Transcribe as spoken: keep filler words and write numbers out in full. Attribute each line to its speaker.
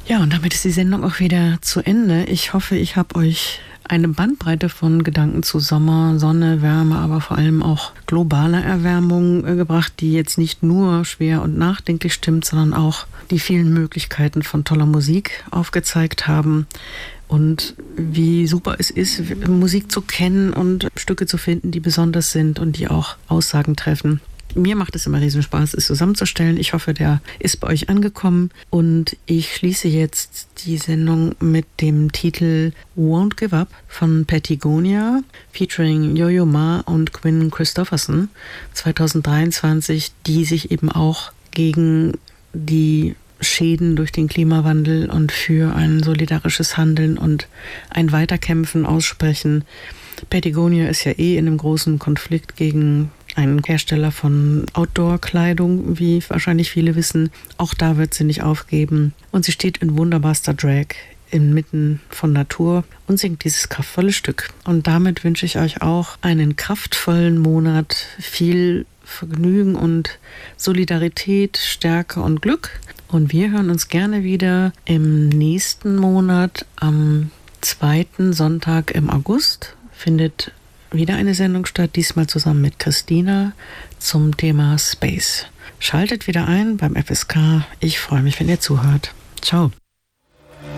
Speaker 1: Ja, und damit ist die Sendung auch wieder zu Ende. Ich hoffe, ich habe euch eine Bandbreite von Gedanken zu Sommer, Sonne, Wärme, aber vor allem auch globaler Erwärmung äh, gebracht, die jetzt nicht nur schwer und nachdenklich stimmt, sondern auch die vielen Möglichkeiten von toller Musik aufgezeigt haben. Und wie super es ist, Musik zu kennen und Stücke zu finden, die besonders sind und die auch Aussagen treffen. Mir macht es immer riesen Spaß, es zusammenzustellen. Ich hoffe, der ist bei euch angekommen. Und ich schließe jetzt die Sendung mit dem Titel Won't Give Up von Patagonia, featuring Yo-Yo Ma und Quinn Christopherson zwanzig dreiundzwanzig, die sich eben auch gegen die Schäden durch den Klimawandel und für ein solidarisches Handeln und ein Weiterkämpfen aussprechen. Patagonia ist ja eh in einem großen Konflikt gegen einen Hersteller von Outdoor-Kleidung, wie wahrscheinlich viele wissen. Auch da wird sie nicht aufgeben. Und sie steht in wunderbarster Drag inmitten von Natur und singt dieses kraftvolle Stück. Und damit wünsche ich euch auch einen kraftvollen Monat, viel Vergnügen und Solidarität, Stärke und Glück. Und wir hören uns gerne wieder im nächsten Monat am zweiten Sonntag im August. Findet wieder eine Sendung statt, diesmal zusammen mit Christina zum Thema Space. Schaltet wieder ein beim F S K. Ich freue mich, wenn ihr zuhört. Ciao.